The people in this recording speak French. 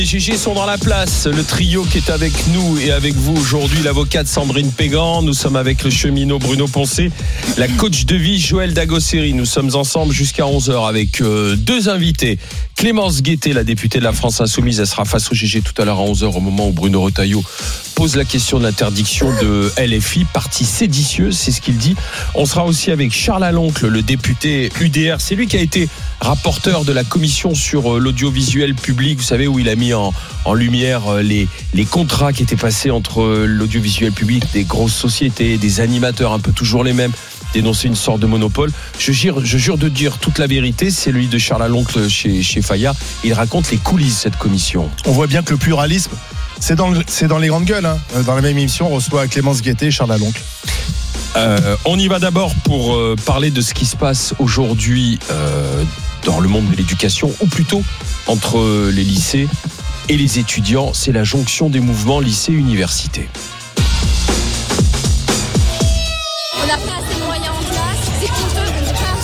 Les GG sont dans la place, le trio qui est avec nous et avec vous aujourd'hui, l'avocate Sandrine Pégan, nous sommes avec le cheminot Bruno Poncé, la coach de vie Joël Dagosseri. Nous sommes ensemble jusqu'à 11h avec deux invités. Clémence Guettet, la députée de la France Insoumise, elle sera face au GG tout à l'heure à 11h au moment où Bruno Retailleau pose la question de l'interdiction de LFI, parti séditieux, c'est ce qu'il dit. On sera aussi avec Charles Aloncle, le député UDR, c'est lui qui a été rapporteur de la commission sur l'audiovisuel public, vous savez, où il a mis en lumière les contrats qui étaient passés entre l'audiovisuel public, des grosses sociétés, des animateurs un peu toujours les mêmes, dénoncer une sorte de monopole. Je jure de dire toute la vérité, c'est lui de Charles Aloncle chez Fayard. Il raconte les coulisses de cette commission. On voit bien que le pluralisme, c'est dans les grandes gueules. Dans la même émission, on reçoit Clémence Guettet et Charles Aloncle. On y va d'abord pour parler de ce qui se passe aujourd'hui dans le monde de l'éducation, ou plutôt entre les lycées et les étudiants. C'est la jonction des mouvements lycée-université. On n'a pas assez de moyens en classe, c'est coûteux, on ne peut pas